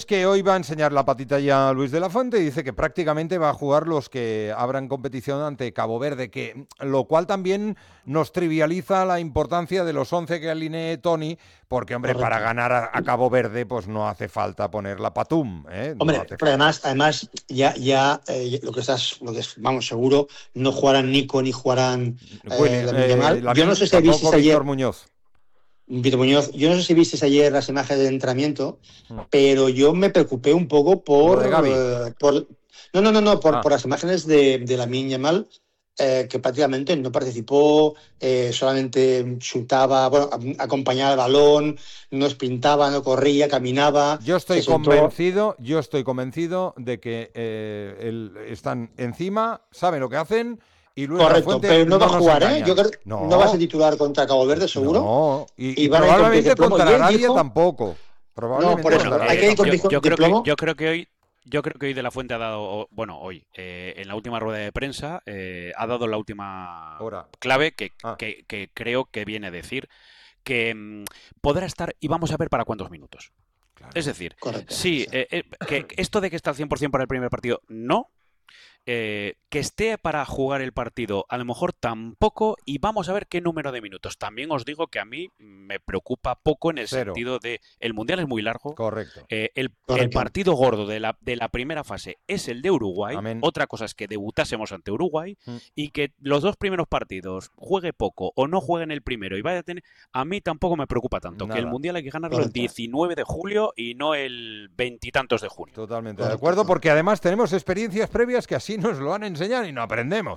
que hoy va a enseñar la patita ya Luis de la Fuente y dice que prácticamente va a jugar los que abran competición ante Cabo Verde, lo cual también nos trivializa la importancia de los 11 que alinee Toni, porque, hombre, Correcto. para ganar a Cabo Verde pues no hace falta poner la patum, ¿eh? No Hombre, hace pero falta. además vamos, seguro, no jugarán Nico ni jugarán Lamine Yamal. Yo no Lamine, sé si tampoco visteis Víctor ayer, Muñoz. Vito Muñoz, yo no sé si visteis ayer las imágenes del entrenamiento, Mm. pero yo me preocupé un poco Lo de Gavi. por las imágenes de Lamine Yamal, que prácticamente no participó, solamente chutaba, bueno, acompañaba el balón, no sprintaba, no corría, caminaba, Yo se estoy sentó. convencido de que están encima, saben lo que hacen y Luis de la Correcto, Fuente pero no va no a nos jugar, ¿eh? Yo engañan. creo que no va a ser No, titular contra Cabo Verde, seguro, y y van a ir con pies de probablemente plomo. Y contra él Arabia dijo, tampoco. no, por Probablemente eso, contra hay Arabia que ir con tampoco. pies de plomo. Yo creo que hoy De La Fuente ha dado, bueno, hoy, en la última rueda de prensa, ha dado la última Ahora. clave Ah, que creo que viene a decir que podrá estar y vamos a ver para cuántos minutos. claro. Es decir, Correcto. sí, que esto de que está al 100% para el primer partido, no. Que esté para jugar el partido, a lo mejor tampoco, y vamos a ver qué número de minutos. También os digo que a mí me preocupa poco en el 0. sentido de el Mundial es muy largo. Correcto. El partido gordo de la primera fase es el de Uruguay. Amén. Otra cosa es que debutásemos ante Uruguay Mm. y que los dos primeros partidos juegue poco o no juegue en el primero y vaya a tener. A mí tampoco me preocupa tanto. Que el Nada. Mundial hay que ganarlo el Correcto. 19 de julio y no el veintitantos de junio. Totalmente de Correcto, acuerdo, correcto. porque además tenemos experiencias previas que así nos lo han enseñado y no aprendemos.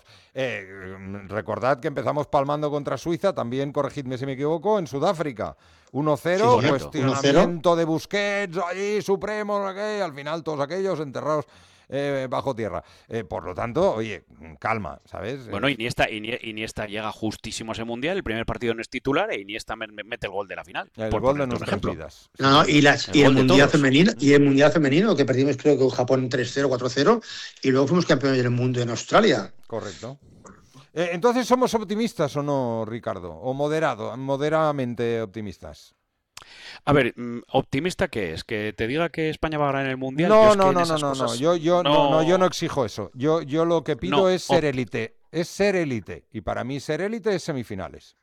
Recordad que empezamos palmando contra Suiza, también, corregidme si me equivoco, en Sudáfrica. 1-0, Sí, correcto. cuestionamiento de Busquets, allí, supremo, no sé qué, al final todos aquellos enterrados bajo tierra. Por lo tanto, oye, calma, ¿sabes? Bueno, Iniesta llega justísimo a ese Mundial, el primer partido no es titular e Iniesta mete el gol de la final. El por gol de ponerte un nuestras ejemplo. vidas. No, no, Sí, y el gol de Mundial todos. femenino, que perdimos creo que con Japón 3-0, 4-0, y luego fuimos campeones del mundo en Australia. correcto. Entonces, ¿somos optimistas o no, Ricardo? ¿O moderadamente optimistas? A ver, ¿optimista qué es? ¿Que te diga que España va a ganar el Mundial? Yo No, es que no, en no, no, esas no, no. cosas Yo no exijo eso. Yo lo que pido no, es ser élite. Es ser élite. Y para mí ser élite es semifinales.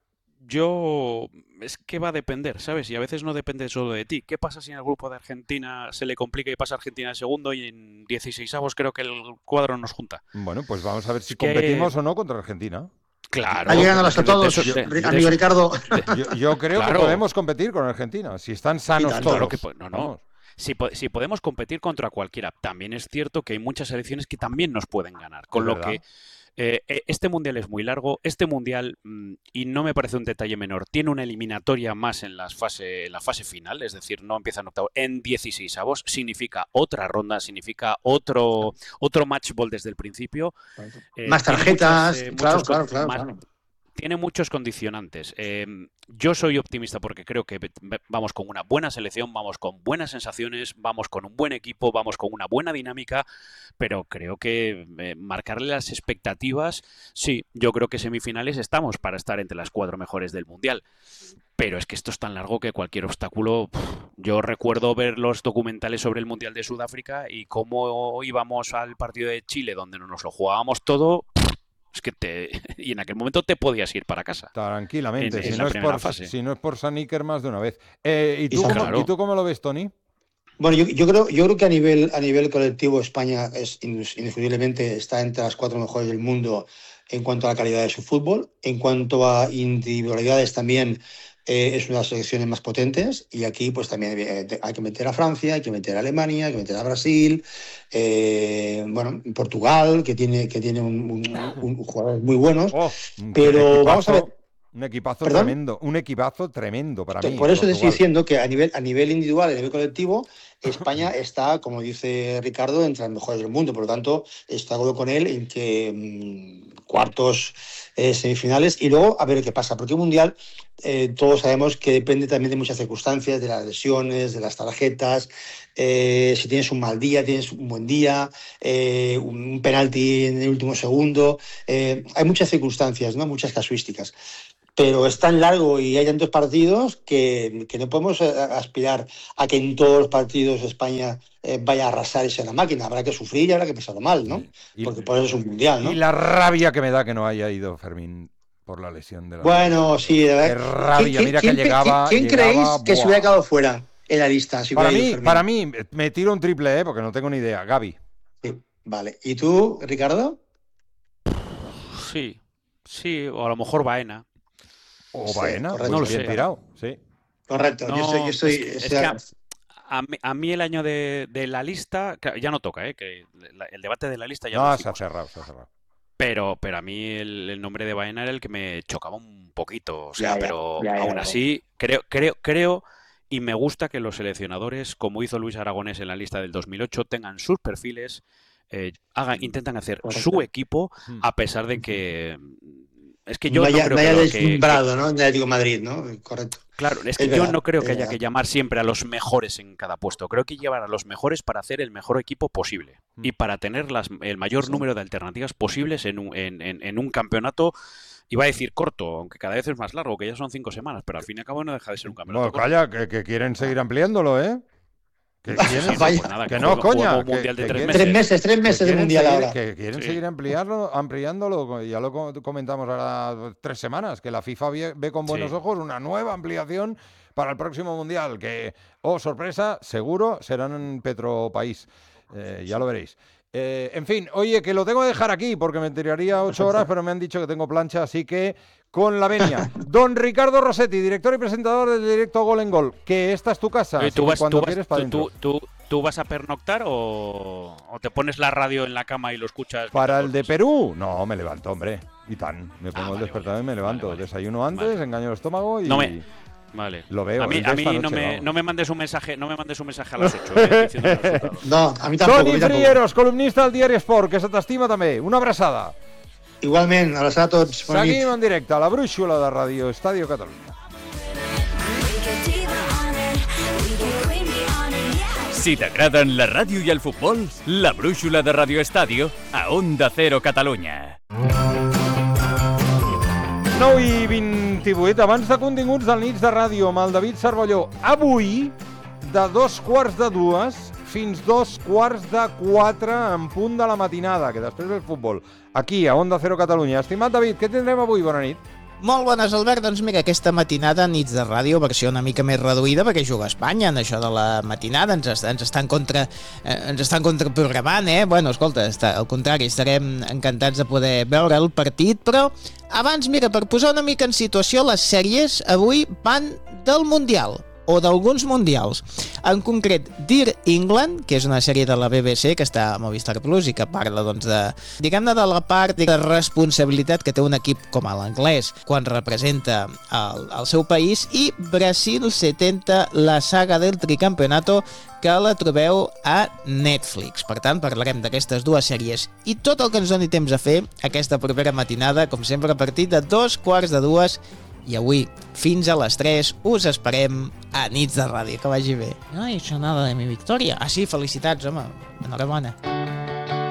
es que va a depender, ¿sabes? Y a veces no depende solo de ti. ¿Qué pasa si en el grupo de Argentina se le complica y pasa Argentina el segundo y en 16avos creo que el cuadro nos junta? Bueno, pues vamos a ver si Es que competimos o no contra Argentina. claro, Hay que ganarlos a de todos, eso- amigo Ricardo. Yo creo que Claro. podemos competir con Argentina, si están sanos tanto. todos. Claro que no. Vamos. Si podemos competir contra cualquiera, también es cierto que hay muchas selecciones que también nos pueden ganar. Con Es lo verdad. que este mundial es muy largo. Este mundial, y no me parece un detalle menor, tiene una eliminatoria más en la fase final, es decir, no empieza en octavo, en 16avos. Significa otra ronda, significa otro match ball desde el principio. Más Tiene tarjetas, muchos claro. tiene muchos condicionantes. Yo soy optimista porque creo que vamos con una buena selección, vamos con buenas sensaciones, vamos con un buen equipo, vamos con una buena dinámica, pero creo que marcarle las expectativas, sí, yo creo que semifinales estamos para estar entre las 4 mejores del Mundial. Pero es que esto es tan largo que cualquier obstáculo... Yo recuerdo ver los documentales sobre el Mundial de Sudáfrica y cómo íbamos al partido de Chile, donde nos lo jugábamos todo... Es que y en aquel momento te podías ir para casa. Tranquilamente, en la primera fase. si no es por San Iker más de una vez. ¿Y tú cómo lo ves, Toni? Bueno, yo creo que a nivel colectivo España es indiscutiblemente está entre las 4 mejores del mundo en cuanto a la calidad de su fútbol. En cuanto a individualidades también es una de las selecciones más potentes, y aquí pues también hay que meter a Francia, hay que meter a Alemania, hay que meter a Brasil, Portugal, que tiene un jugadores muy buenos, pero vamos a ver. Un equipazo ¿Perdón? tremendo, un equipazo tremendo para mí. Por eso te estoy Portugal. diciendo que a nivel individual, a nivel colectivo, España está, como dice Ricardo, entre las mejores del mundo. Por lo tanto, estoy de acuerdo con él en que cuartos, semifinales, y luego a ver qué pasa. Porque un mundial, todos sabemos que depende también de muchas circunstancias, de las lesiones, de las tarjetas, si tienes un mal día, tienes un buen día, un penalti en el último segundo. Hay muchas circunstancias, ¿no? Muchas casuísticas. pero es tan largo y hay tantos partidos que no podemos aspirar a que en todos los partidos España vaya a arrasar y sea una máquina. Habrá que sufrir y habrá que pasarlo mal, ¿no? Porque por eso es un mundial, ¿no? Y la rabia que me da que no haya ido Fermín por la lesión de la... Bueno, sí, de verdad. Qué rabia, mira que llegaba... ¿Quién creéis que se hubiera quedado fuera en la lista? Si para mí, me tiro un triple, porque no tengo ni idea. Gavi. Sí, vale. ¿Y tú, Ricardo? Sí, o a lo mejor Baena. O Baena, correcto, no lo bien sé. Tirado, sí. Correcto, yo estoy... Es que a mí el año de la lista, ya no toca, que el debate de la lista ya no, lo se ha cerrado. Pero a mí el nombre de Baena era el que me chocaba un poquito, pero aún así creo y me gusta que los seleccionadores, como hizo Luis Aragonés en la lista del 2008, tengan sus perfiles, intentan hacer su equipo, a pesar de que... Es que yo no creo que haya deslumbrado, ¿no? En el Atlético de Madrid, ¿no? Correcto. Claro, es que yo no creo que haya que llamar siempre a los mejores en cada puesto. Creo que llevar a los mejores para hacer el mejor equipo posible y para tener el mayor número de alternativas posibles en un campeonato. Iba a decir corto, aunque cada vez es más largo, que ya son 5 semanas, pero al fin y al cabo no deja de ser un campeonato. Bueno, calla, que quieren seguir ampliándolo, ¿eh? Que no, coña. 3 meses de mundial ahora. Que quieren seguir ampliándolo. Ya lo comentamos ahora 3 semanas, que la FIFA ve con buenos ojos una nueva ampliación para el próximo mundial. Que, sorpresa, seguro serán en Petropaís. Ya lo veréis. En fin, oye, que lo tengo que dejar aquí porque me tiraría 8 horas, pero me han dicho que tengo plancha, así que con la venia. Don Ricardo Rossetti, director y presentador del directo Gol en Gol, que esta es tu casa. ¿Tú vas a pernoctar o te pones la radio en la cama y lo escuchas? ¿Para el de Perú? No, me levanto, hombre. Y tan. Me pongo el despertador y me levanto. Desayuno antes, engaño el estómago y... Vale. Lo veo. A mí no me mandes un mensaje a las 8. No, a mí tampoco. Toni Frieros, columnista del Diari Sport, que se t'estima també. Una abraçada. Igualment, abraçada a tots. Seguim en directe a la brúixola de Ràdio Estadio Catalunya. Si t'agraden la ràdio i el futbol, la brúixola de Radio Estadio a Onda Cero Catalunya. 9:28, abans de continguts del Nits de Ràdio amb el David Cervelló. Avui, de 2:45 fins 3:45 en punt de la matinada, que després del futbol, aquí a Onda Cero Catalunya. Estimat David, què tindrem avui? Bona nit. Molt bones, Albert. Doncs mira, aquesta matinada, Nits de Ràdio, versió una mica més reduïda, perquè juga a Espanya, en això de la matinada, ens estan contraprogramant, Bueno, escolta, al contrari, estarem encantats de poder veure el partit, però abans, mira, per posar una mica en situació, les sèries avui van del Mundial, o d'alguns mundials. En concret, Dear England, que és una sèrie de la BBC que està a Movistar Plus i que parla, doncs, de la part de responsabilitat que té un equip com l'anglès quan representa el seu país, i Brasil 70, la saga del tricampeonato, que la trobeu a Netflix. Per tant, parlarem d'aquestes dues sèries i tot el que ens doni temps a fer aquesta propera matinada, com sempre, a partir de 2:45. I avui, fins a les 3, us esperem a Nits de Ràdio. Que vagi bé. No he hecho nada de mi victòria. Ah, sí, felicitats, home. Enhorabona.